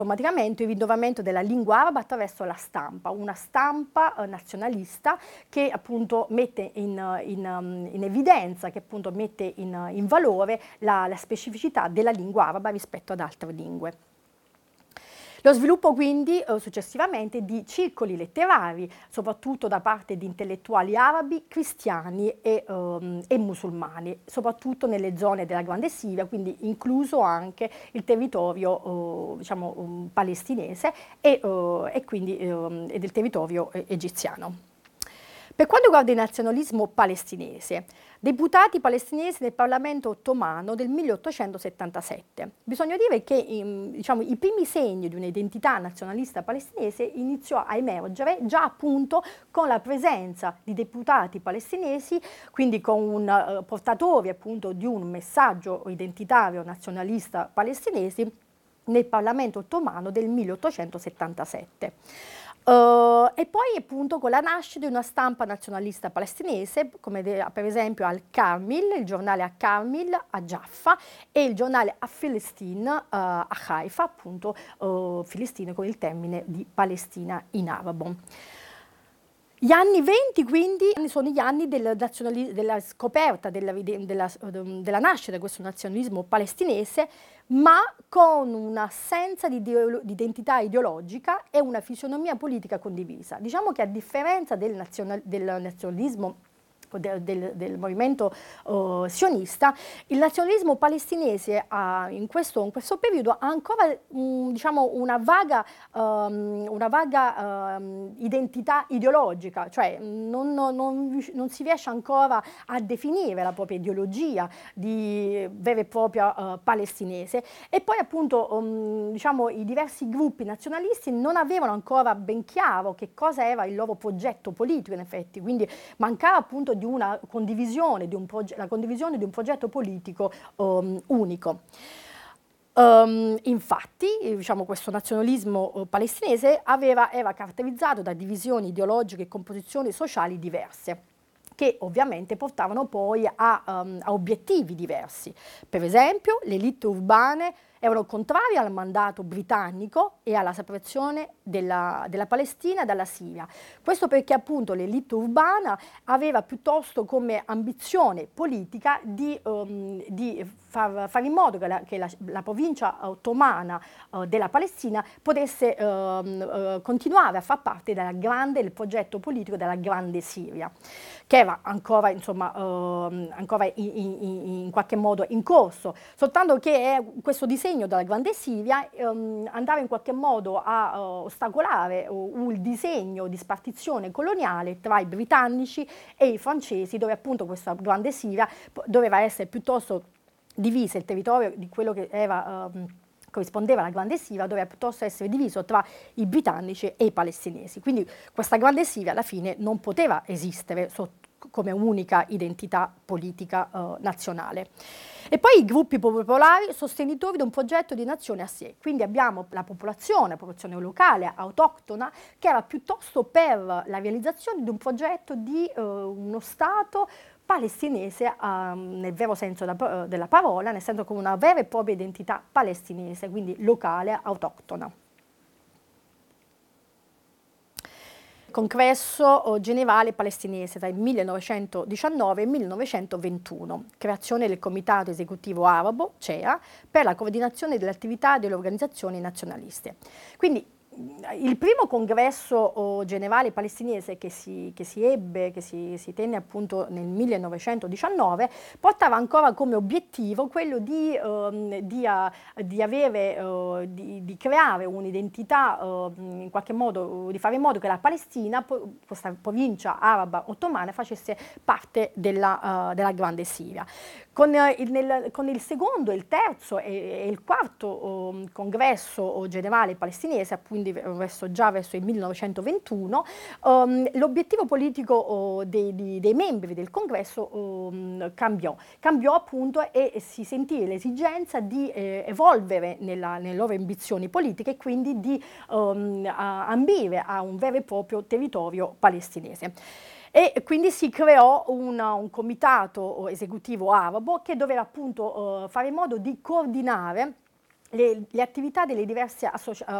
automaticamente il rinnovamento della lingua araba attraverso la stampa, una stampa nazionalista che appunto mette in evidenza, che appunto mette in valore la specificità della lingua araba rispetto ad altre lingue. Lo sviluppo quindi successivamente di circoli letterari, soprattutto da parte di intellettuali arabi, cristiani e musulmani, soprattutto nelle zone della Grande Siria, quindi incluso anche il territorio diciamo, palestinese e del territorio egiziano. Per quanto riguarda il nazionalismo palestinese, deputati palestinesi nel Parlamento ottomano del 1877. Bisogna dire che diciamo, i primi segni di un'identità nazionalista palestinese iniziò a emergere già appunto con la presenza di deputati palestinesi, quindi con portatori appunto di un messaggio identitario nazionalista palestinese nel Parlamento ottomano del 1877. E poi appunto con la nascita di una stampa nazionalista palestinese, come per esempio al Carmil, il giornale a Carmil, a Jaffa, e il giornale a Filistin, a Haifa, appunto Filistin con il termine di Palestina in arabo. Gli anni 20 quindi sono gli anni della scoperta, della nascita di questo nazionalismo palestinese, ma con un'assenza di identità ideologica e una fisionomia politica condivisa. Diciamo che a differenza del nazionalismo del movimento sionista, il nazionalismo palestinese in questo periodo ha ancora diciamo, una vaga identità ideologica, cioè non si riesce ancora a definire la propria ideologia di vera e propria palestinese, e poi appunto diciamo, i diversi gruppi nazionalisti non avevano ancora ben chiaro che cosa era il loro progetto politico, in effetti, quindi mancava appunto di una condivisione, la condivisione di un progetto politico unico. Infatti, diciamo, questo nazionalismo palestinese era caratterizzato da divisioni ideologiche e composizioni sociali diverse, che ovviamente portavano poi a obiettivi diversi. Per esempio, le elite urbane erano contrarie al mandato britannico e alla separazione della Palestina dalla Siria. Questo perché appunto l'elite urbana aveva piuttosto come ambizione politica di fare in modo che la provincia ottomana della Palestina potesse continuare a far parte del progetto politico della Grande Siria, che era ancora, insomma, ancora in qualche modo in corso, soltanto che questo disegno della Grande Siria andava in qualche modo a ostacolare il disegno di spartizione coloniale tra i britannici e i francesi, dove appunto questa Grande Siria doveva essere piuttosto divisa, il territorio di quello che era corrispondeva alla Grande Siria doveva piuttosto essere diviso tra i britannici e i palestinesi. Quindi questa Grande Siria alla fine non poteva esistere come unica identità politica nazionale. E poi i gruppi popolari sostenitori di un progetto di nazione a sé. Quindi abbiamo la popolazione locale, autoctona, che era piuttosto per la realizzazione di un progetto di uno Stato palestinese nel vero senso della parola, nel senso con una vera e propria identità palestinese, quindi locale, autoctona. Congresso generale palestinese tra il 1919 e il 1921, creazione del Comitato Esecutivo Arabo, CEA, per la coordinazione delle attività delle organizzazioni nazionaliste. Quindi il primo congresso generale palestinese che si tenne appunto nel 1919 portava ancora come obiettivo quello di creare un'identità, in qualche modo di fare in modo che la Palestina, questa provincia araba ottomana, facesse parte della Grande Siria. Con il secondo, il terzo e il quarto congresso generale palestinese, quindi già verso il 1921, l'obiettivo politico dei membri del congresso cambiò appunto, e si sentì l'esigenza di evolvere nelle loro ambizioni politiche e quindi di ambire a un vero e proprio territorio palestinese. E quindi si creò un comitato esecutivo arabo che doveva appunto fare in modo di coordinare le attività delle diverse